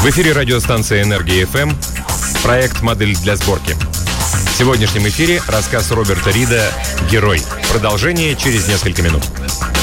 В эфире радиостанция «Энергия ФМ», проект «Модель для сборки». В сегодняшнем эфире рассказ Роберта Рида «Герой». Продолжение через несколько минут.